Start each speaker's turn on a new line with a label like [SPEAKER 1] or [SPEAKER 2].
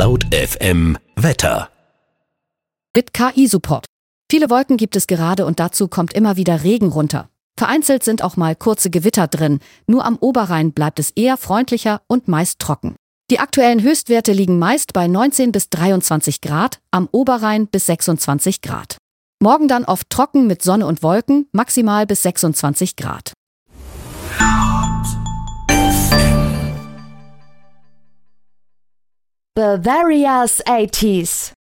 [SPEAKER 1] Laut FM Wetter.
[SPEAKER 2] Mit KI-Support. Viele Wolken gibt es gerade und dazu kommt immer wieder Regen runter. Vereinzelt sind auch mal kurze Gewitter drin. Nur am Oberrhein bleibt es eher freundlicher und meist trocken. Die aktuellen Höchstwerte liegen meist bei 19 bis 23 Grad, am Oberrhein bis 26 Grad. Morgen dann oft trocken mit Sonne und Wolken, maximal bis 26 Grad.
[SPEAKER 3] Bavaria's 80s.